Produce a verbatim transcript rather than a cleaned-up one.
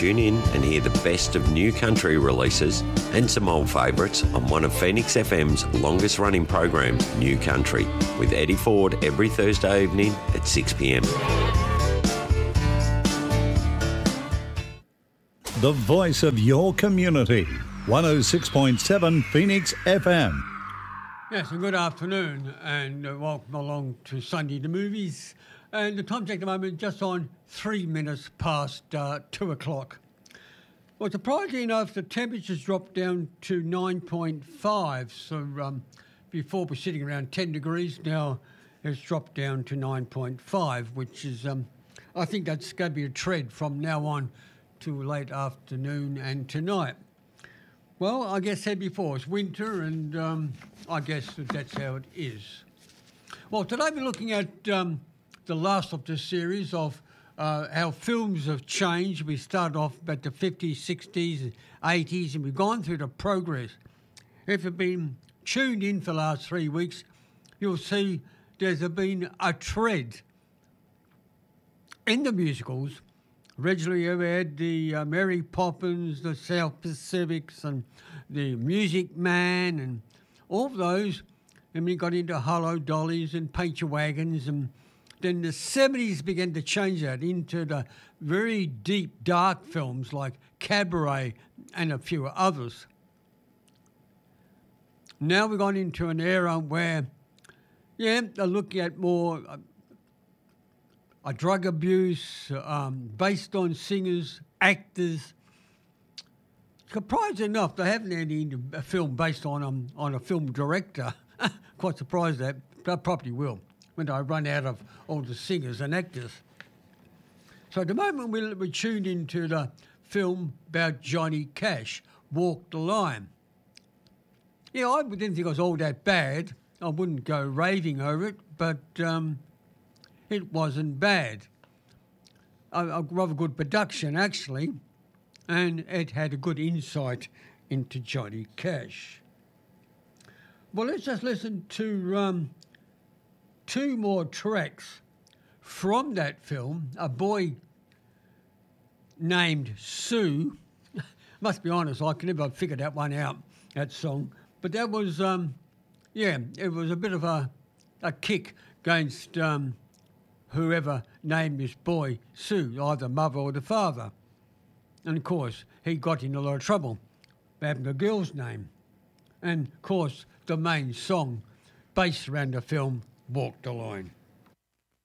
Tune in and hear the best of new country releases and some old favourites on one of Phoenix F M's longest running programs, New Country, with Eddie Ford every Thursday evening at six p m. The voice of your community, one oh six point seven Phoenix F M. Yes, and good afternoon, and uh, welcome along to Sunday the Movies. And the time's at the moment just on three minutes past uh, two o'clock. Well, surprisingly enough, the temperature's dropped down to nine point five. So um, before we're sitting around ten degrees, now it's dropped down to nine point five, which is, um, I think that's going to be a trend from now on to late afternoon and tonight. Well, I guess said before, it's winter, and um, I guess that's how it is. Well, today we're looking at um, the last of the series of uh, how films have changed. We started off about the fifties, sixties, eighties, and we've gone through the progress. If you've been tuned in for the last three weeks, you'll see there's been a trend in the musicals. Originally, you had the uh, Mary Poppins, the South Pacifics, and the Music Man, and all of those. And we got into Hello Dollies and Paint Your Wagons, and then the seventies began to change that into the very deep, dark films like Cabaret and a few others. Now we've gone into an era where, yeah, they're looking at more Uh, a drug abuse, um, based on singers, actors. Surprised enough, they haven't had any a film based on um, on a film director. Quite surprised that, but I probably will when I run out of all the singers and actors. So at the moment we're, we're tuned into the film about Johnny Cash, Walk the Line. Yeah, I didn't think it was all that bad. I wouldn't go raving over it, but Um, it wasn't bad. A, a rather good production, actually, and it had a good insight into Johnny Cash. Well, let's just listen to um, two more tracks from that film. A boy named Sue. Must be honest, I can never figure that one out, that song. But that was, um, yeah, it was a bit of a, a kick against Um, whoever named this boy Sue, either mother or the father. And, of course, he got in a lot of trouble for having a girl's name. And, of course, the main song based around the film, Walk the Line.